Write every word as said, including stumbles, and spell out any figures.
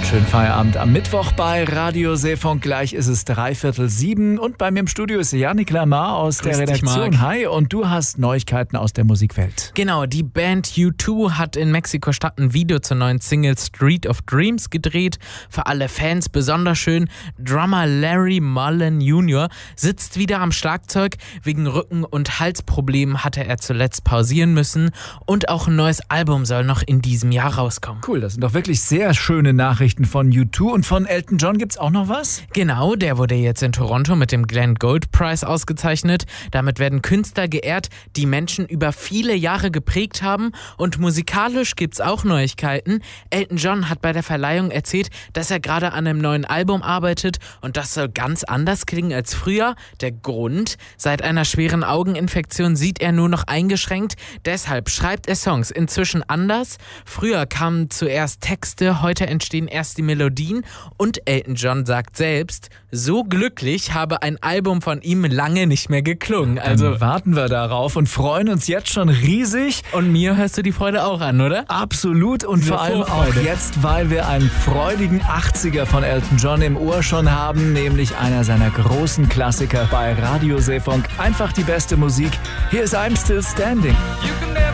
Schönen Feierabend am Mittwoch bei Radio Seefunk. Gleich ist es dreiviertel sieben und bei mir im Studio ist Yannick Lamar aus Grüß der dich, Redaktion. Marc. Hi, und du hast Neuigkeiten aus der Musikwelt. Genau, die Band U zwei hat in Mexiko-Stadt ein Video zur neuen Single Street of Dreams gedreht. Für alle Fans besonders schön. Drummer Larry Mullen Junior sitzt wieder am Schlagzeug. Wegen Rücken- und Halsproblemen hatte er zuletzt pausieren müssen. Und auch ein neues Album soll noch in diesem Jahr rauskommen. Cool, das sind doch wirklich sehr schöne Nachrichten von U zwei. Und von Elton John gibt's auch noch was? Genau, der wurde jetzt in Toronto mit dem Glenn Gould Prize ausgezeichnet. Damit werden Künstler geehrt, die Menschen über viele Jahre geprägt haben. Und musikalisch gibt's auch Neuigkeiten. Elton John hat bei der Verleihung erzählt, dass er gerade an einem neuen Album arbeitet und das soll ganz anders klingen als früher. Der Grund: Seit einer schweren Augeninfektion sieht er nur noch eingeschränkt. Deshalb schreibt er Songs inzwischen anders. Früher kamen zuerst Texte, heute entstehen erst die Melodien. Und Elton John sagt selbst, so glücklich habe ein Album von ihm lange nicht mehr geklungen. Also Dann warten wir darauf und freuen uns jetzt schon riesig. Und mir hörst du die Freude auch an, oder? Absolut, und Diese vor allem auch Vorfreude. jetzt, weil wir einen freudigen achtziger von Elton John im Ohr schon haben, nämlich einer seiner großen Klassiker bei Radio Seefunk. Einfach die beste Musik. Hier ist I'm Still Standing.